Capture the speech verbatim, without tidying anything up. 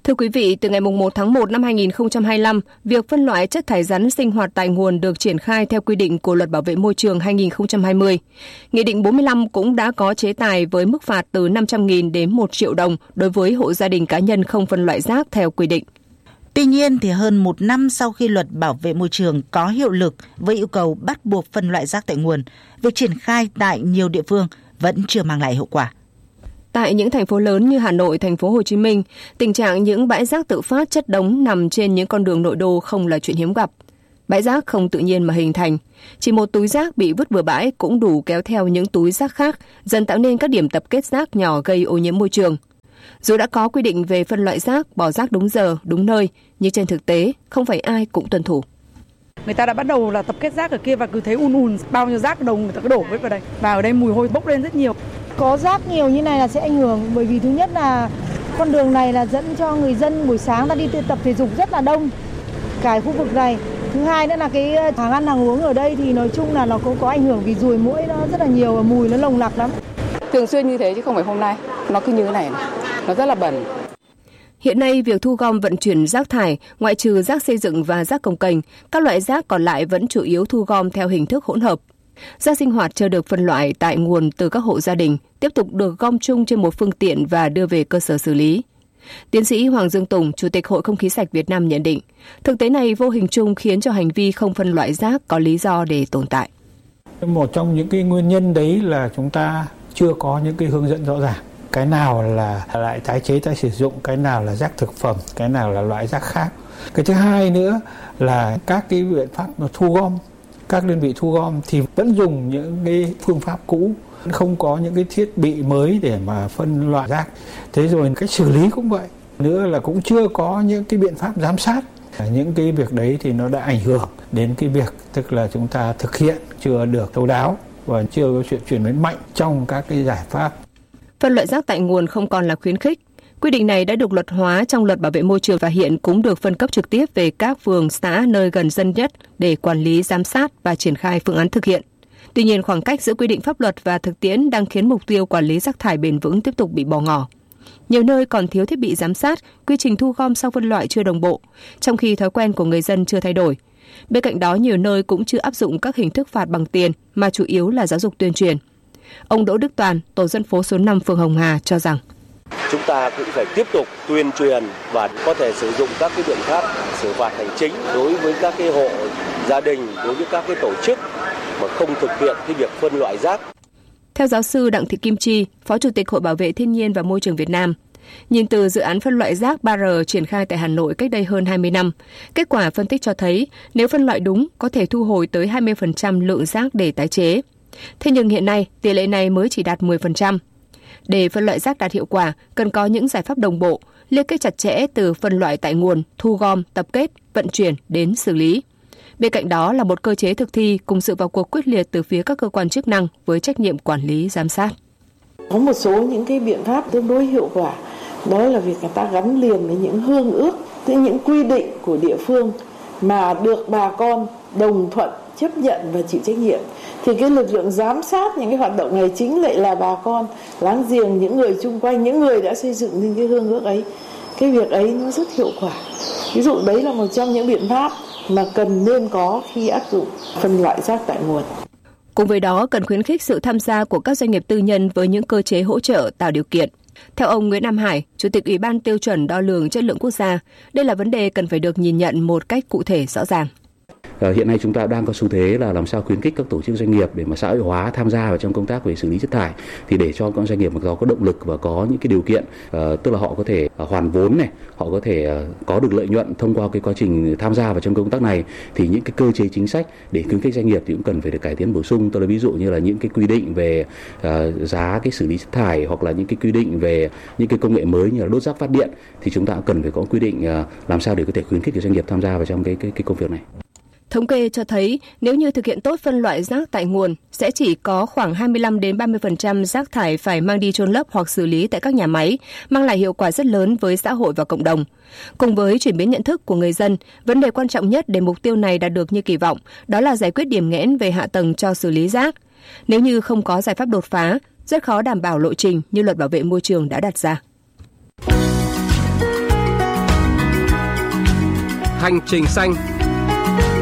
Thưa quý vị, từ ngày một tháng một năm hai nghìn không trăm hai mươi lăm, việc phân loại chất thải rắn sinh hoạt tại nguồn được triển khai theo quy định của Luật Bảo vệ môi trường hai nghìn không trăm hai mươi. Nghị định bốn mươi lăm cũng đã có chế tài với mức phạt từ năm trăm nghìn đến một triệu đồng đối với hộ gia đình cá nhân không phân loại rác theo quy định. Tuy nhiên, thì hơn một năm sau khi Luật Bảo vệ môi trường có hiệu lực với yêu cầu bắt buộc phân loại rác tại nguồn, việc triển khai tại nhiều địa phương vẫn chưa mang lại hiệu quả. Tại những thành phố lớn như Hà Nội, thành phố Hồ Chí Minh, tình trạng những bãi rác tự phát chất đống nằm trên những con đường nội đô không là chuyện hiếm gặp. Bãi rác không tự nhiên mà hình thành. Chỉ một túi rác bị vứt bừa bãi cũng đủ kéo theo những túi rác khác, dần tạo nên các điểm tập kết rác nhỏ gây ô nhiễm môi trường. Dù đã có quy định về phân loại rác, bỏ rác đúng giờ, đúng nơi, nhưng trên thực tế không phải ai cũng tuân thủ. Người ta đã bắt đầu là tập kết rác ở kia và cứ thấy ùn ùn, bao nhiêu rác đầu người ta cứ đổ hết vào đây. Và ở đây mùi hôi bốc lên rất nhiều. Có rác nhiều như này là sẽ ảnh hưởng, bởi vì thứ nhất là con đường này là dẫn cho người dân buổi sáng ta đi tập thể dục rất là đông, cả khu vực này. Thứ hai nữa là cái hàng ăn hàng uống ở đây thì nói chung là nó cũng có ảnh hưởng vì ruồi muỗi nó rất là nhiều và mùi nó nồng nặc lắm. Thường xuyên như thế chứ không phải hôm nay, nó cứ như thế này, này. Nó rất là bẩn. Hiện nay, việc thu gom vận chuyển rác thải, ngoại trừ rác xây dựng và rác công kênh, các loại rác còn lại vẫn chủ yếu thu gom theo hình thức hỗn hợp. Rác sinh hoạt chưa được phân loại tại nguồn từ các hộ gia đình, tiếp tục được gom chung trên một phương tiện và đưa về cơ sở xử lý. Tiến sĩ Hoàng Dương Tùng, Chủ tịch Hội Không khí sạch Việt Nam nhận định, thực tế này vô hình chung khiến cho hành vi không phân loại rác có lý do để tồn tại. Một trong những cái nguyên nhân đấy là chúng ta chưa có những cái hướng dẫn rõ ràng. Cái nào là lại tái chế, tái sử dụng, cái nào là rác thực phẩm, cái nào là loại rác khác. Cái thứ hai nữa là các cái biện pháp thu gom, các đơn vị thu gom thì vẫn dùng những cái phương pháp cũ, không có những cái thiết bị mới để mà phân loại rác. Thế rồi cách xử lý cũng vậy. Nữa là cũng chưa có những cái biện pháp giám sát. Những cái việc đấy thì nó đã ảnh hưởng đến cái việc tức là chúng ta thực hiện chưa được thấu đáo và chưa có chuyện chuyển biến mạnh trong các cái giải pháp. Phân loại rác tại nguồn không còn là khuyến khích. Quy định này đã được luật hóa trong Luật Bảo vệ môi trường và hiện cũng được phân cấp trực tiếp về các phường, xã nơi gần dân nhất để quản lý, giám sát và triển khai phương án thực hiện. Tuy nhiên, khoảng cách giữa quy định pháp luật và thực tiễn đang khiến mục tiêu quản lý rác thải bền vững tiếp tục bị bỏ ngỏ. Nhiều nơi còn thiếu thiết bị giám sát, quy trình thu gom sau phân loại chưa đồng bộ, trong khi thói quen của người dân chưa thay đổi. Bên cạnh đó, nhiều nơi cũng chưa áp dụng các hình thức phạt bằng tiền mà chủ yếu là giáo dục tuyên truyền. Ông Đỗ Đức Toàn, tổ dân phố số năm phường Hồng Hà cho rằng chúng ta cũng phải tiếp tục tuyên truyền và có thể sử dụng các cái biện pháp xử phạt hành chính đối với các cái hộ gia đình, đối với các cái tổ chức mà không thực hiện cái việc phân loại rác. Theo giáo sư Đặng Thị Kim Chi, Phó Chủ tịch Hội Bảo vệ Thiên nhiên và Môi trường Việt Nam, nhìn từ dự án phân loại rác ba R triển khai tại Hà Nội cách đây hơn hai mươi năm, kết quả phân tích cho thấy nếu phân loại đúng có thể thu hồi tới hai mươi phần trăm lượng rác để tái chế. Thế nhưng hiện nay, tỷ lệ này mới chỉ đạt mười phần trăm. Để phân loại rác đạt hiệu quả, cần có những giải pháp đồng bộ, liên kết chặt chẽ từ phân loại tại nguồn, thu gom, tập kết, vận chuyển đến xử lý. Bên cạnh đó là một cơ chế thực thi cùng sự vào cuộc quyết liệt từ phía các cơ quan chức năng với trách nhiệm quản lý, giám sát. Có một số những cái biện pháp tương đối hiệu quả, đó là việc người ta gắn liền với những hương ước, với những quy định của địa phương mà được bà con đồng thuận, chấp nhận và chịu trách nhiệm. Thì cái lực lượng giám sát những cái hoạt động này chính lại là bà con, láng giềng, những người chung quanh, những người đã xây dựng những cái hương ước ấy. Cái việc ấy nó rất hiệu quả. Ví dụ đấy là một trong những biện pháp mà cần nên có khi áp dụng phân loại rác tại nguồn. Cùng với đó, cần khuyến khích sự tham gia của các doanh nghiệp tư nhân với những cơ chế hỗ trợ tạo điều kiện. Theo ông Nguyễn Nam Hải, Chủ tịch Ủy ban Tiêu chuẩn Đo lường Chất lượng Quốc gia, đây là vấn đề cần phải được nhìn nhận một cách cụ thể rõ ràng. Hiện nay chúng ta đang có xu thế là làm sao khuyến khích các tổ chức doanh nghiệp để mà xã hội hóa tham gia vào trong công tác về xử lý chất thải, thì để cho các doanh nghiệp mà có động lực và có những cái điều kiện, uh, tức là họ có thể uh, hoàn vốn này, họ có thể uh, có được lợi nhuận thông qua cái quá trình tham gia vào trong công tác này, thì những cái cơ chế chính sách để khuyến khích doanh nghiệp thì cũng cần phải được cải tiến bổ sung. Tôi là ví dụ như là những cái quy định về uh, giá cái xử lý chất thải, hoặc là những cái quy định về những cái công nghệ mới như là đốt rác phát điện, thì chúng ta cần phải có quy định uh, làm sao để có thể khuyến khích cái doanh nghiệp tham gia vào trong cái cái, cái công việc này. Thống kê cho thấy nếu như thực hiện tốt phân loại rác tại nguồn sẽ chỉ có khoảng hai mươi lăm đến ba mươi phần trăm rác thải phải mang đi chôn lấp hoặc xử lý tại các nhà máy, mang lại hiệu quả rất lớn với xã hội và cộng đồng. Cùng với chuyển biến nhận thức của người dân, vấn đề quan trọng nhất để mục tiêu này đạt được như kỳ vọng đó là giải quyết điểm nghẽn về hạ tầng cho xử lý rác. Nếu như không có giải pháp đột phá, rất khó đảm bảo lộ trình như Luật Bảo vệ môi trường đã đặt ra. Hành trình xanh